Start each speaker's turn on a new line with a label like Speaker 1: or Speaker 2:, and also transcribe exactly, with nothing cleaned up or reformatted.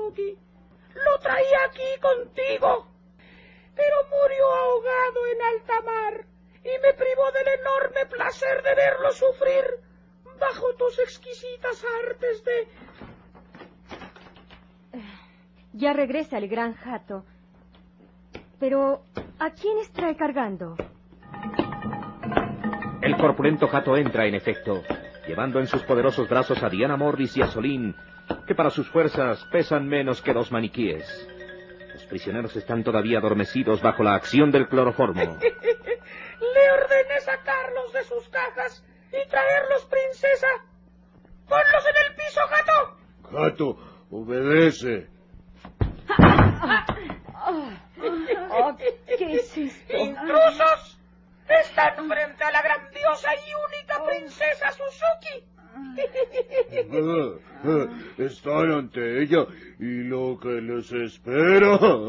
Speaker 1: Suzuki. Lo traía aquí contigo, pero murió ahogado en alta mar y me privó del enorme placer de verlo sufrir bajo tus exquisitas artes de...
Speaker 2: Ya regresa el gran Hato. Pero, ¿a quién trae cargando?
Speaker 3: El corpulento Hato entra, en efecto, llevando en sus poderosos brazos a Diana Morris y a Solín, que para sus fuerzas pesan menos que dos maniquíes. Los prisioneros están todavía adormecidos bajo la acción del cloroformo.
Speaker 1: Le ordené sacarlos de sus cajas y traerlos, princesa. ¡Ponlos en el piso, Hato!
Speaker 4: Hato, obedece.
Speaker 2: Oh, ¿qué es esto?
Speaker 1: ¡Intrusos! Están frente a la grandiosa y única princesa Suzuki.
Speaker 4: Están ante ella y lo que les espera.